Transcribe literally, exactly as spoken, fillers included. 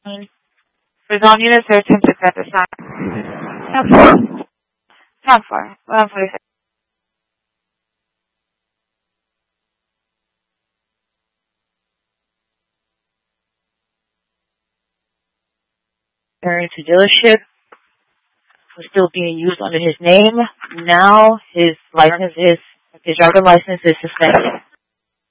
For zone units, there are ten six at this time. How far? How far? one forty-six. Return to dealership. Was still being used under his name. Now his license is, his driver license is suspended.